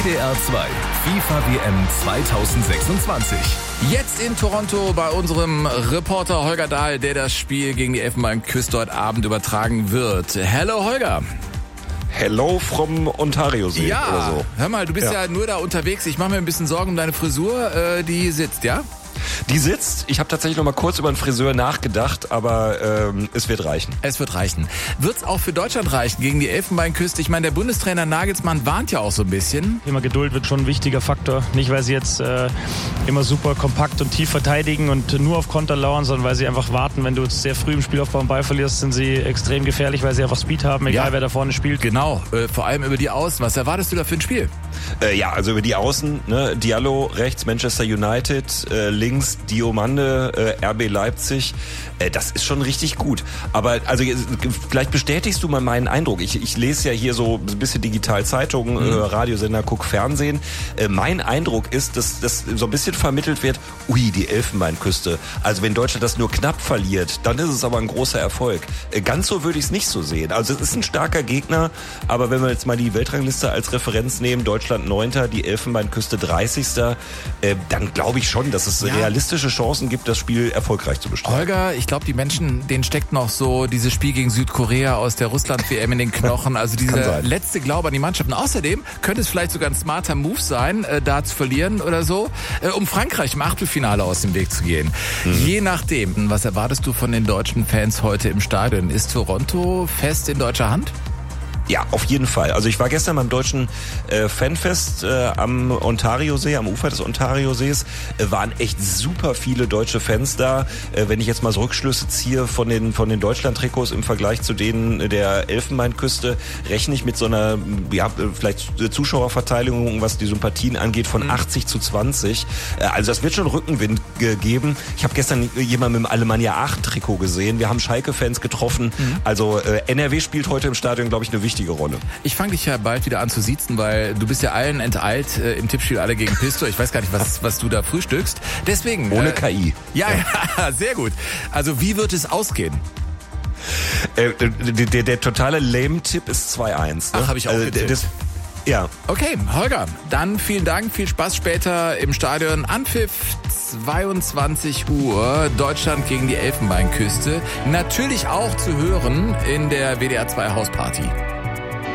WDR 2 FIFA WM 2026. Jetzt in Toronto bei unserem Reporter Holger Dahl, der das Spiel gegen die Elfenbeinküste heute Abend übertragen wird. Hello Holger. Hello from Ontario-See oder so. Hör mal, du bist ja nur da unterwegs. Ich mache mir ein bisschen Sorgen um deine Frisur. Die sitzt, ja? Die sitzt. Ich habe tatsächlich noch mal kurz über einen Friseur nachgedacht, aber es wird reichen. Es wird reichen. Wird's auch für Deutschland reichen gegen die Elfenbeinküste? Ich meine, der Bundestrainer Nagelsmann warnt ja auch so ein bisschen. Thema Geduld wird schon ein wichtiger Faktor. Nicht, weil sie jetzt immer super kompakt und tief verteidigen und nur auf Konter lauern, sondern weil sie einfach warten. Wenn du sehr früh im Spielaufbau einen Ball verlierst, sind sie extrem gefährlich, weil sie einfach Speed haben, egal wer da vorne spielt. Genau, vor allem über die Außen. Was erwartest du da für ein Spiel? Also über die Außen, ne? Diallo rechts, Manchester United, links Diomande, RB Leipzig. Das ist schon richtig gut. Aber also vielleicht bestätigst du mal meinen Eindruck. Ich lese ja hier so ein bisschen digital Zeitungen, Radiosender, guck Fernsehen. Mein Eindruck ist, dass das so ein bisschen vermittelt wird, die Elfenbeinküste. Also wenn Deutschland das nur knapp verliert, dann ist es aber ein großer Erfolg. Ganz so würde ich es nicht so sehen. Also es ist ein starker Gegner, aber wenn wir jetzt mal die Weltrangliste als Referenz nehmen, Deutschland 9., die Elfenbeinküste 30., dann glaube ich schon, dass es realistische Chancen gibt, das Spiel erfolgreich zu bestreiten. Holger, ich glaube, die Menschen, denen steckt noch so dieses Spiel gegen Südkorea aus der Russland-WM in den Knochen. Also dieser letzte Glaube an die Mannschaft. Und außerdem könnte es vielleicht sogar ein smarter Move sein, da zu verlieren oder so, um Frankreich im Achtelfinale aus dem Weg zu gehen. Je nachdem, was erwartest du von den deutschen Fans heute im Stadion? Ist Toronto fest in deutscher Hand? Ja, auf jeden Fall. Also ich war gestern beim deutschen Fanfest am Ontario-See, am Ufer des Ontario-Sees. Waren echt super viele deutsche Fans da. Wenn ich jetzt mal so Rückschlüsse ziehe von den Deutschland-Trikots im Vergleich zu denen der Elfenbeinküste, rechne ich mit so einer vielleicht Zuschauerverteilung, was die Sympathien angeht, von 80-20. Also das wird schon Rückenwind geben. Ich habe gestern jemanden mit dem Alemannia Aachen-Trikot gesehen. Wir haben Schalke-Fans getroffen. Also NRW spielt heute im Stadion, glaube ich, eine wichtige Rolle. Ich fange dich ja bald wieder an zu siezen, weil du bist ja allen enteilt im Tippspiel alle gegen Pisto. Ich weiß gar nicht, was du da frühstückst. Deswegen. Ohne KI. Ja, sehr gut. Also wie wird es ausgehen? Der totale Lame-Tipp ist 2-1. Ne? Ach, habe ich auch getippt. Ja. Okay, Holger, dann vielen Dank, viel Spaß später im Stadion. Anpfiff 22 Uhr, Deutschland gegen die Elfenbeinküste. Natürlich auch zu hören in der WDR 2 Hausparty.